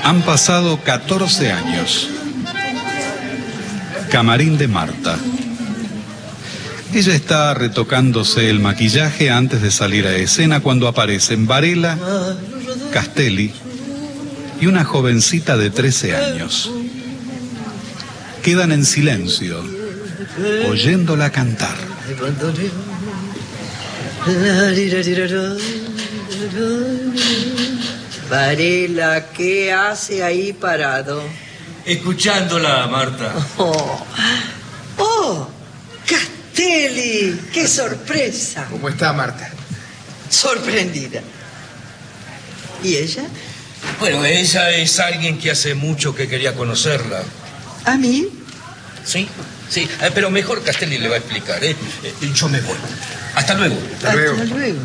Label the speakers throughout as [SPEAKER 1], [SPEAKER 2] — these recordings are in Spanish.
[SPEAKER 1] Han pasado 14 años. Camarín de Marta. Ella está retocándose el maquillaje antes de salir a escena cuando aparecen Varela, Castelli y una jovencita de 13 años. Quedan en silencio, oyéndola cantar.
[SPEAKER 2] Varela, ¿qué hace ahí parado?
[SPEAKER 3] Escuchándola, Marta.
[SPEAKER 2] ¡Oh! ¡Castelli! ¡Qué sorpresa!
[SPEAKER 4] ¿Cómo está, Marta?
[SPEAKER 2] Sorprendida. ¿Y ella?
[SPEAKER 3] Bueno, ella es alguien que hace mucho que quería conocerla.
[SPEAKER 2] ¿A mí?
[SPEAKER 3] Sí. Pero mejor Castelli le va a explicar, ¿eh? Yo me voy. Hasta luego.
[SPEAKER 2] Hasta luego. Bueno,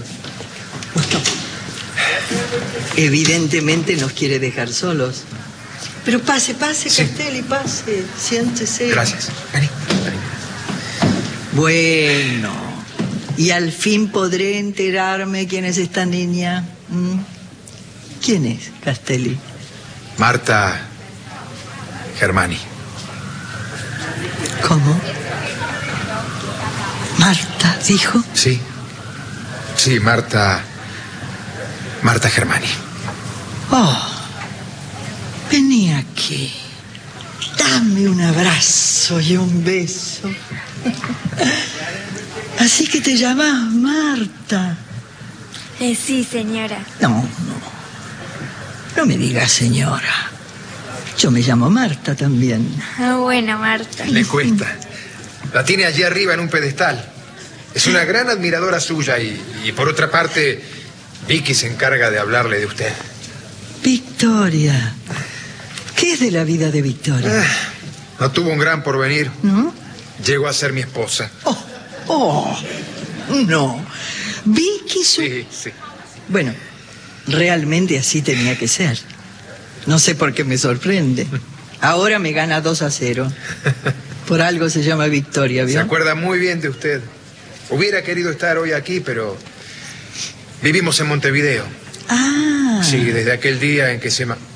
[SPEAKER 2] evidentemente nos quiere dejar solos. Pero pase, sí. Castelli, pase. Siéntese.
[SPEAKER 4] Gracias. Vení.
[SPEAKER 2] Bueno, y al fin podré enterarme quién es esta niña. ¿Quién es, Castelli?
[SPEAKER 4] Marta Germani.
[SPEAKER 2] ¿Cómo? ¿Marta, dijo?
[SPEAKER 4] Sí, Marta Germani.
[SPEAKER 2] Oh, vení aquí. Dame un abrazo y un beso. Así que te llamas Marta.
[SPEAKER 5] Sí, señora.
[SPEAKER 2] No me digas señora. Yo me llamo Marta también.
[SPEAKER 5] Bueno, Marta.
[SPEAKER 4] Le cuesta. La tiene allí arriba en un pedestal. Es una gran admiradora suya y por otra parte, Vicky se encarga de hablarle de usted.
[SPEAKER 2] Victoria. ¿Qué es de la vida de Victoria?
[SPEAKER 4] No tuvo un gran porvenir.
[SPEAKER 2] ¿No?
[SPEAKER 4] Llegó a ser mi esposa.
[SPEAKER 2] No. Vicky
[SPEAKER 4] Sí.
[SPEAKER 2] Bueno, realmente así tenía que ser. No sé por qué me sorprende. Ahora me gana 2-0. Por algo se llama Victoria, ¿vio?
[SPEAKER 4] Se acuerda muy bien de usted. Hubiera querido estar hoy aquí, pero vivimos en Montevideo.
[SPEAKER 2] Ah.
[SPEAKER 4] Sí, desde aquel día en que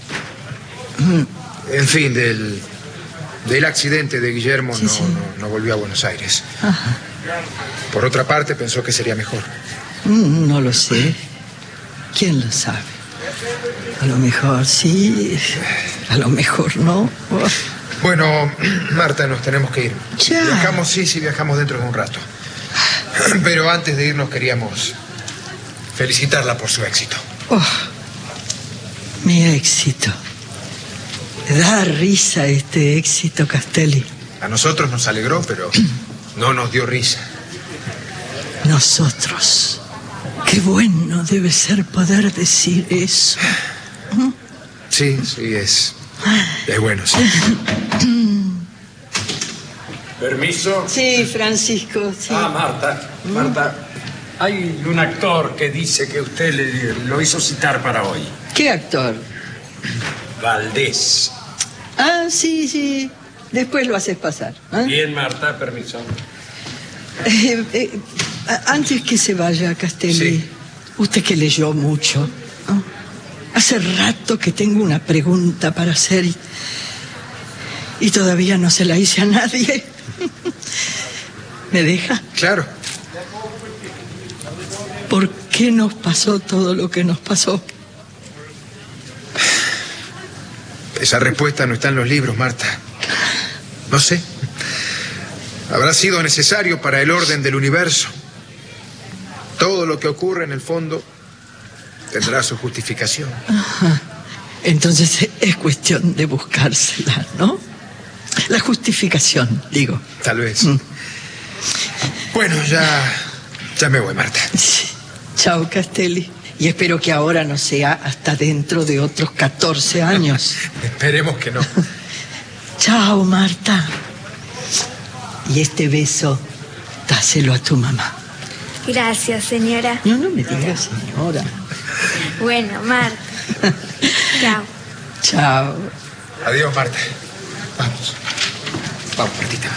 [SPEAKER 4] en fin, del accidente de Guillermo,
[SPEAKER 2] sí.
[SPEAKER 4] No volvió a Buenos Aires.
[SPEAKER 2] Ajá.
[SPEAKER 4] Por otra parte, pensó que sería mejor.
[SPEAKER 2] No lo sé. ¿Quién lo sabe? A lo mejor sí, a lo mejor no.
[SPEAKER 4] Bueno, Marta, nos tenemos que ir.
[SPEAKER 2] Ya.
[SPEAKER 4] Viajamos, sí, viajamos dentro de un rato. Pero antes de irnos queríamos felicitarla por su éxito.
[SPEAKER 2] Mi éxito. Da risa este éxito, Castelli.
[SPEAKER 4] A nosotros nos alegró, pero no nos dio risa.
[SPEAKER 2] Nosotros. Qué bueno debe ser poder decir eso.
[SPEAKER 4] Sí, es bueno, sí.
[SPEAKER 3] ¿Permiso?
[SPEAKER 2] Sí, Francisco, sí.
[SPEAKER 3] Marta, hay un actor que dice que usted lo hizo citar para hoy.
[SPEAKER 2] ¿Qué actor?
[SPEAKER 3] Valdés.
[SPEAKER 2] Sí. Después lo haces pasar.
[SPEAKER 3] Bien, Marta, permiso.
[SPEAKER 2] Antes que se vaya, Castelli,
[SPEAKER 4] sí.
[SPEAKER 2] Usted que leyó mucho, ¿no? Hace rato que tengo una pregunta para hacer y todavía no se la hice a nadie. ¿Me deja?
[SPEAKER 4] Claro.
[SPEAKER 2] ¿Por qué nos pasó todo lo que nos pasó?
[SPEAKER 4] Esa respuesta no está en los libros, Marta. No sé. Habrá sido necesario para el orden del universo. Todo lo que ocurre en el fondo tendrá su justificación.
[SPEAKER 2] Ajá. Entonces es cuestión de buscársela, ¿no? La justificación, digo.
[SPEAKER 4] Tal vez. Bueno, ya me voy, Marta.
[SPEAKER 2] Sí. Chao, Castelli. Y espero que ahora no sea hasta dentro de otros 14 años.
[SPEAKER 4] Esperemos que no.
[SPEAKER 2] Chao, Marta. Y este beso, dáselo a tu mamá.
[SPEAKER 5] Gracias, señora.
[SPEAKER 2] No me digas señora.
[SPEAKER 5] Bueno, Marta. Chao.
[SPEAKER 2] Chao.
[SPEAKER 4] Adiós, Marta. Vamos, Martita.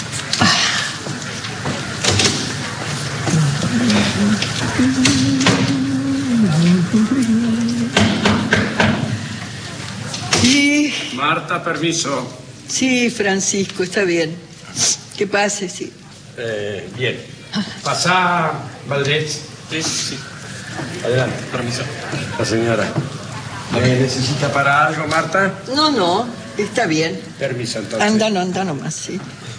[SPEAKER 2] Y
[SPEAKER 3] Marta, permiso.
[SPEAKER 2] Sí, Francisco, está bien. Que pase, sí.
[SPEAKER 3] Bien. Pasá, Valdés.
[SPEAKER 6] Sí.
[SPEAKER 3] Adelante.
[SPEAKER 6] Permiso.
[SPEAKER 3] La señora. ¿Me necesita para algo, Marta?
[SPEAKER 2] No, está bien.
[SPEAKER 3] Permiso, entonces.
[SPEAKER 2] Anda nomás, sí.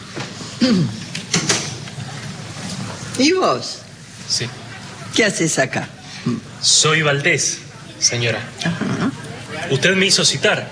[SPEAKER 2] ¿Y vos?
[SPEAKER 6] Sí.
[SPEAKER 2] ¿Qué haces acá?
[SPEAKER 6] Soy Valdés, señora.
[SPEAKER 2] Ajá.
[SPEAKER 6] Usted me hizo citar.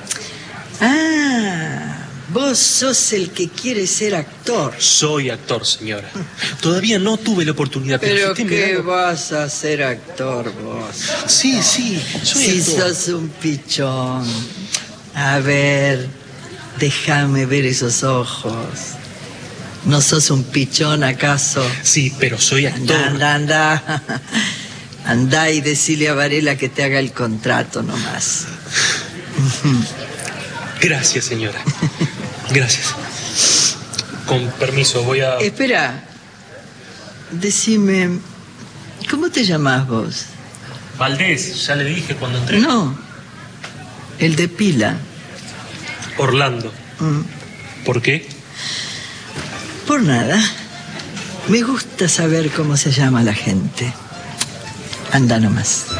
[SPEAKER 2] Ah, vos sos el que quiere ser actor.
[SPEAKER 6] Soy actor, señora. Todavía no tuve la oportunidad.
[SPEAKER 2] ¿Pero
[SPEAKER 6] si usted me
[SPEAKER 2] qué
[SPEAKER 6] da-
[SPEAKER 2] vas a ser actor vos?
[SPEAKER 6] Sí, soy
[SPEAKER 2] Si
[SPEAKER 6] actor.
[SPEAKER 2] sos un pichón. A ver, déjame ver esos ojos. ¿No sos un pichón acaso?
[SPEAKER 6] Sí, pero soy actor.
[SPEAKER 2] Anda. Andá y decile a Varela que te haga el contrato nomás.
[SPEAKER 6] Gracias, señora. Gracias. Con permiso, voy a...
[SPEAKER 2] Espera. Decime, ¿cómo te llamás vos?
[SPEAKER 6] Valdés, ya le dije cuando entré.
[SPEAKER 2] No, el de pila.
[SPEAKER 6] Orlando.
[SPEAKER 2] Mm,
[SPEAKER 6] ¿Por qué?
[SPEAKER 2] Por nada. Me gusta saber cómo se llama la gente. Anda nomás.